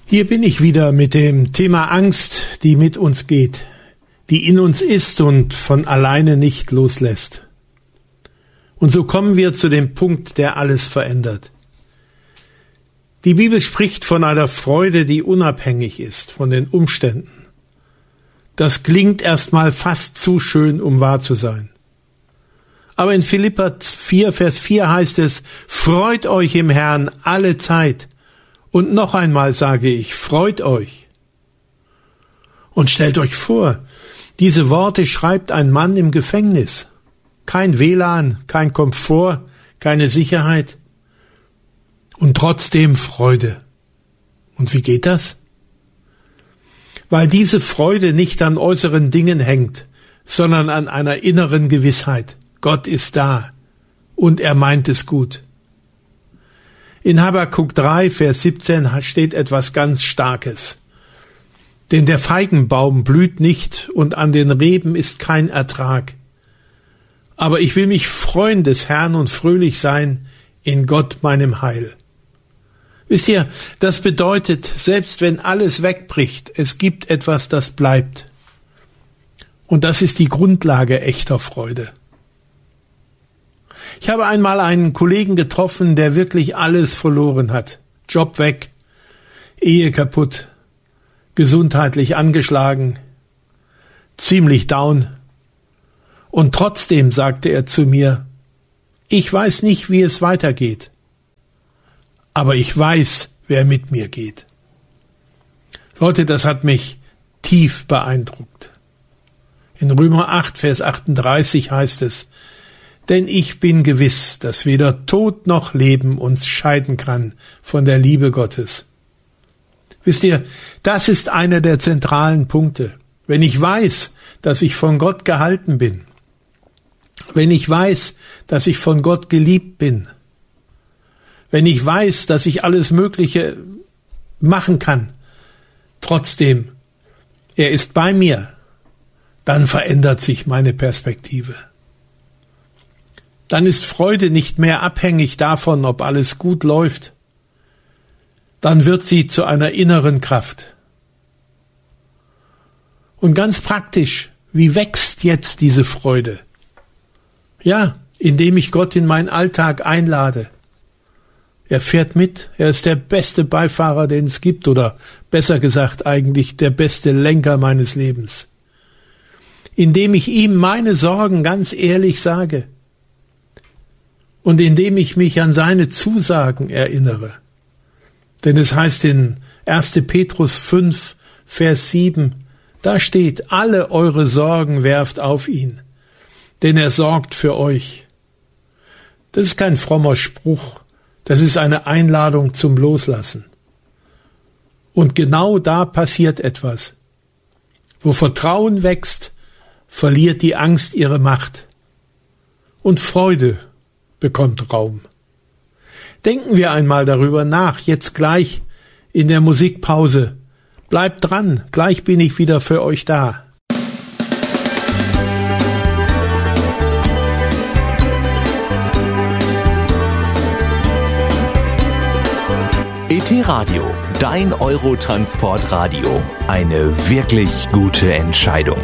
Hier bin ich wieder mit dem Thema Angst, die mit uns geht, die in uns ist und von alleine nicht loslässt. Und so kommen wir zu dem Punkt, der alles verändert. Die Bibel spricht von einer Freude, die unabhängig ist von den Umständen. Das klingt erstmal fast zu schön, um wahr zu sein. Aber in Philipper 4, Vers 4 heißt es, freut euch im Herrn alle Zeit. Und noch einmal sage ich, freut euch. Und stellt euch vor, diese Worte schreibt ein Mann im Gefängnis. Kein WLAN, kein Komfort, keine Sicherheit. Und trotzdem Freude. Und wie geht das? Weil diese Freude nicht an äußeren Dingen hängt, sondern an einer inneren Gewissheit. Gott ist da und er meint es gut. In Habakuk 3, Vers 17 steht etwas ganz Starkes. Denn der Feigenbaum blüht nicht und an den Reben ist kein Ertrag. Aber ich will mich freuen des Herrn und fröhlich sein in Gott meinem Heil. Wisst ihr, das bedeutet, selbst wenn alles wegbricht, es gibt etwas, das bleibt. Und das ist die Grundlage echter Freude. Ich habe einmal einen Kollegen getroffen, der wirklich alles verloren hat. Job weg, Ehe kaputt, gesundheitlich angeschlagen, ziemlich down. Und trotzdem sagte er zu mir, ich weiß nicht, wie es weitergeht, aber ich weiß, wer mit mir geht. Leute, das hat mich tief beeindruckt. In Römer 8, Vers 38 heißt es, denn ich bin gewiss, dass weder Tod noch Leben uns scheiden kann von der Liebe Gottes. Wisst ihr, das ist einer der zentralen Punkte. Wenn ich weiß, dass ich von Gott gehalten bin, wenn ich weiß, dass ich von Gott geliebt bin, wenn ich weiß, dass ich alles Mögliche machen kann, trotzdem, er ist bei mir, dann verändert sich meine Perspektive. Dann ist Freude nicht mehr abhängig davon, ob alles gut läuft. Dann wird sie zu einer inneren Kraft. Und ganz praktisch, wie wächst jetzt diese Freude? Ja, indem ich Gott in meinen Alltag einlade. Er fährt mit, er ist der beste Beifahrer, den es gibt, oder besser gesagt eigentlich der beste Lenker meines Lebens. Indem ich ihm meine Sorgen ganz ehrlich sage. Und indem ich mich an seine Zusagen erinnere. Denn es heißt in 1. Petrus 5, Vers 7, da steht, alle eure Sorgen werft auf ihn, denn er sorgt für euch. Das ist kein frommer Spruch, das ist eine Einladung zum Loslassen. Und genau da passiert etwas. Wo Vertrauen wächst, verliert die Angst ihre Macht. Und Freude bekommt Raum. Denken wir einmal darüber nach, jetzt gleich in der Musikpause. Bleibt dran, gleich bin ich wieder für euch da. ET Radio, dein Eurotransportradio. Eine wirklich gute Entscheidung.